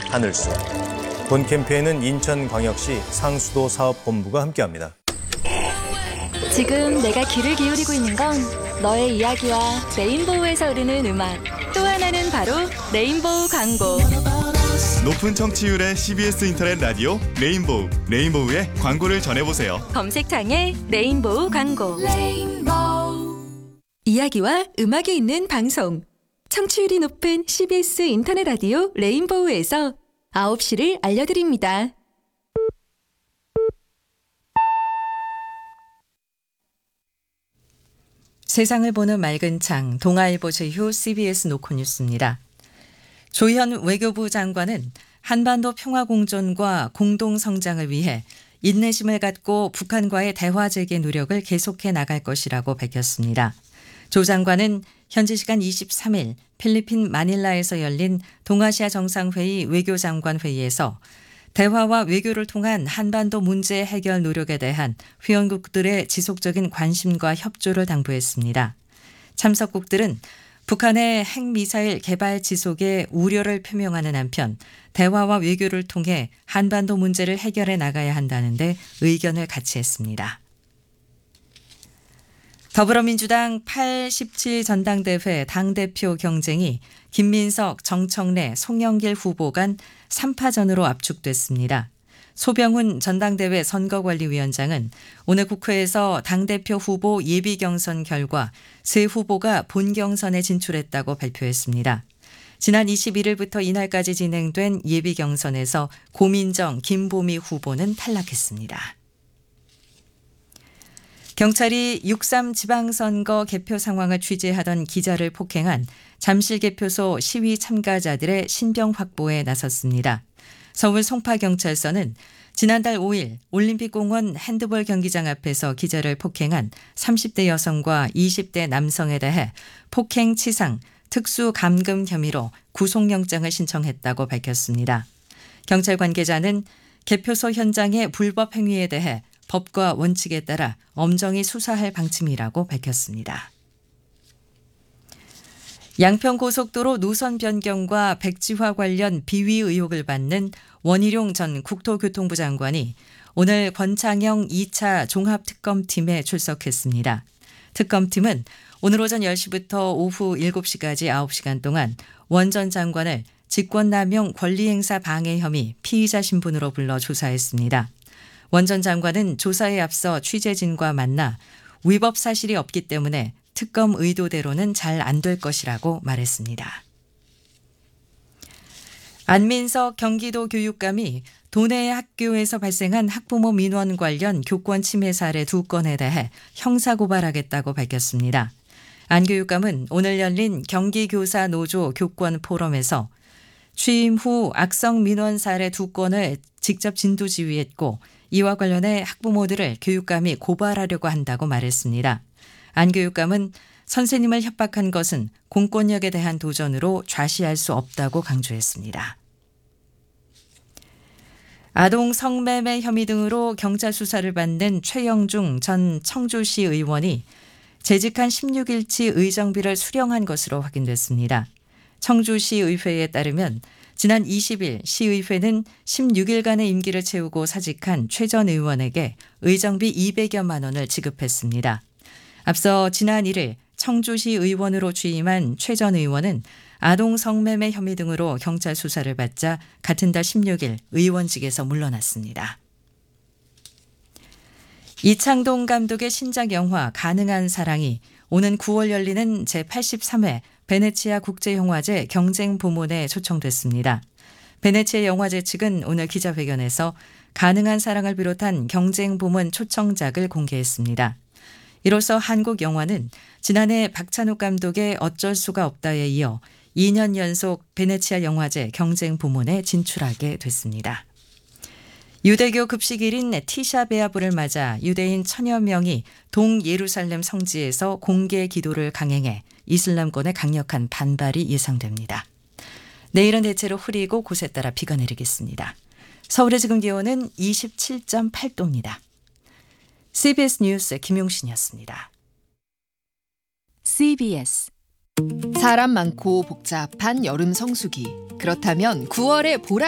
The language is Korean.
하늘수. 본 캠페인은 인천광역시 상수도 사업본부가 함께합니다. 지금 내가 귀를 기울이고 있는 건 너의 이야기와 레인보우에서 흐르는 음악. 또 하나는 바로 레인보우 광고. 높은 청취율의 CBS 인터넷 라디오 레인보우. 레인보우의 광고를 전해보세요. 검색창에 레인보우 광고. 이야기와 음악이 있는 방송. 청취율이 높은 CBS 인터넷 라디오 레인보우에서 9시를 알려드립니다. 세상을 보는 맑은 창, 동아일보 제휴 CBS 노컷뉴스입니다. 조현 외교부 장관은 한반도 평화공존과 공동성장을 위해 인내심을 갖고 북한과의 대화 재개 노력을 계속해 나갈 것이라고 밝혔습니다. 조 장관은 현지 시간 23일 필리핀 마닐라에서 열린 동아시아 정상회의 외교장관 회의에서 대화와 외교를 통한 한반도 문제 해결 노력에 대한 회원국들의 지속적인 관심과 협조를 당부했습니다. 참석국들은 북한의 핵미사일 개발 지속에 우려를 표명하는 한편 대화와 외교를 통해 한반도 문제를 해결해 나가야 한다는 데 의견을 같이 했습니다. 더불어민주당 87 전당대회 당대표 경쟁이 김민석, 정청래, 송영길 후보 간 3파전으로 압축됐습니다. 소병훈 전당대회 선거관리위원장은 오늘 국회에서 당대표 후보 예비경선 결과 세 후보가 본경선에 진출했다고 발표했습니다. 지난 21일부터 이날까지 진행된 예비경선에서 고민정, 김보미 후보는 탈락했습니다. 경찰이 6.3 지방선거 개표 상황을 취재하던 기자를 폭행한 잠실개표소 시위 참가자들의 신병 확보에 나섰습니다. 서울 송파경찰서는 지난달 5일 올림픽공원 핸드볼 경기장 앞에서 기자를 폭행한 30대 여성과 20대 남성에 대해 폭행 치상, 특수감금 혐의로 구속영장을 신청했다고 밝혔습니다. 경찰 관계자는 개표소 현장의 불법 행위에 대해 법과 원칙에 따라 엄정히 수사할 방침이라고 밝혔습니다. 양평고속도로 노선 변경과 백지화 관련 비위 의혹을 받는 원희룡 전 국토교통부 장관이 오늘 권창영 2차 종합특검팀에 출석했습니다. 특검팀은 오늘 오전 10시부터 오후 7시까지 9시간 동안 원 전 장관을 직권남용 권리행사 방해 혐의 피의자 신분으로 불러 조사했습니다. 원 전 장관은 조사에 앞서 취재진과 만나 위법 사실이 없기 때문에 특검 의도대로는 잘 안 될 것이라고 말했습니다. 안민석 경기도 교육감이 도내 학교에서 발생한 학부모 민원 관련 교권 침해 사례 2건에 대해 형사고발하겠다고 밝혔습니다. 안 교육감은 오늘 열린 경기교사 노조 교권 포럼에서 취임 후 악성 민원 사례 2건을 직접 진두지휘했고 이와 관련해 학부모들을 교육감이 고발하려고 한다고 말했습니다. 안 교육감은 선생님을 협박한 것은 공권력에 대한 도전으로 좌시할 수 없다고 강조했습니다. 아동 성매매 혐의 등으로 경찰 수사를 받는 최영중 전 청주시 의원이 재직한 16일치 의정비를 수령한 것으로 확인됐습니다. 청주시 의회에 따르면 지난 20일 시의회는 16일간의 임기를 채우고 사직한 최 전 의원에게 의정비 200여만 원을 지급했습니다. 앞서 지난 1일 청주시 의원으로 취임한 최 전 의원은 아동 성매매 혐의 등으로 경찰 수사를 받자 같은 달 16일 의원직에서 물러났습니다. 이창동 감독의 신작 영화 가능한 사랑이 오는 9월 열리는 제83회 베네치아 국제영화제 경쟁 부문에 초청됐습니다. 베네치아 영화제 측은 오늘 기자회견에서 가능한 사랑을 비롯한 경쟁 부문 초청작을 공개했습니다. 이로써 한국 영화는 지난해 박찬욱 감독의 어쩔 수가 없다에 이어 2년 연속 베네치아 영화제 경쟁 부문에 진출하게 됐습니다. 유대교 급식일인 티샤 베아브를 맞아 유대인 1000여 명이 동예루살렘 성지에서 공개 기도를 강행해 이슬람권의 강력한 반발이 예상됩니다. 내일은 대체로 흐리고 곳에 따라 비가 내리겠습니다. 서울의 지금 기온은 27.8도입니다. CBS 뉴스 김용신이었습니다. CBS 사람 많고 복잡한 여름 성수기. 그렇다면 9월의 보라